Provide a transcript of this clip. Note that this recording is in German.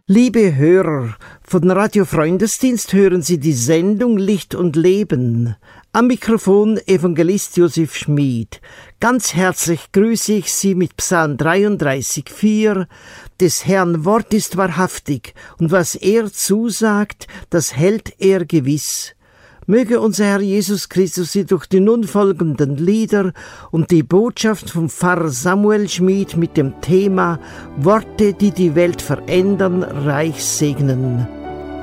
Liebe Hörer, von Radio Freundesdienst hören Sie die Sendung Licht und Leben. Am Mikrofon Evangelist Josef Schmid. Ganz herzlich grüße ich Sie mit Psalm 33,4. Des Herrn Wort ist wahrhaftig, und was er zusagt, das hält er gewiss. Möge unser Herr Jesus Christus Sie durch die nun folgenden Lieder und die Botschaft vom Pfarrer Samuel Schmid mit dem Thema Worte, die die Welt verändern, reich segnen.